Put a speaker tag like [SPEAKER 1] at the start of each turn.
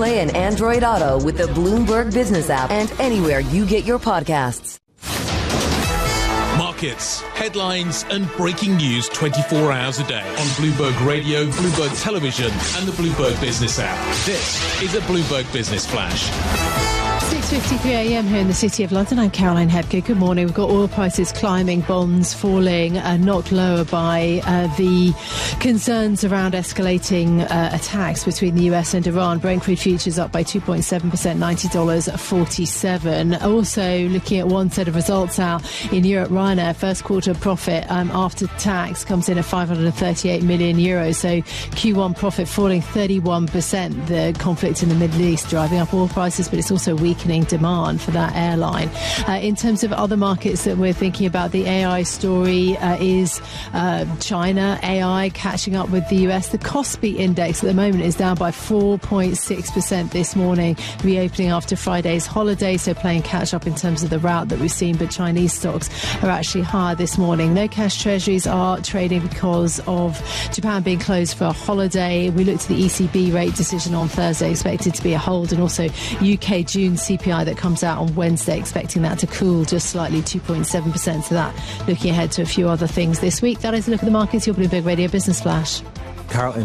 [SPEAKER 1] Play and Android Auto with the Bloomberg Business app and anywhere you get your podcasts.
[SPEAKER 2] Markets, headlines and breaking news 24 hours a day on Bloomberg Radio, Bloomberg Television and the Bloomberg Business app. This is a Bloomberg Business Flash.
[SPEAKER 3] 6:53 a.m. here in the City of London. I'm Caroline Hebke. Good morning. We've got oil prices climbing, bonds falling, knocked lower by the concerns around escalating attacks between the US and Iran. Brent crude futures up by 2.7%, $90.47. Also looking at one set of results out in Europe. Ryanair first quarter profit after tax comes in at 538 million euros. So Q1 profit falling 31%. The conflict in the Middle East driving up oil prices, but it's also weakening demand for that airline. In terms of other markets that we're thinking about, the AI story is China AI catching up with the US. The Kospi index at the moment is down by 4.6% this morning, reopening after Friday's holiday, so playing catch up in terms of the rout that we've seen, but Chinese stocks are actually higher this morning. No cash treasuries are trading because of Japan being closed for a holiday. We looked at the ECB rate decision on Thursday, expected to be a hold, and also UK June CPI that comes out on Wednesday, expecting that to cool just slightly, 2.7%. So that looking ahead to a few other things this week. That is a look at the markets, your Bloomberg Radio Business Flash.
[SPEAKER 4] Carol,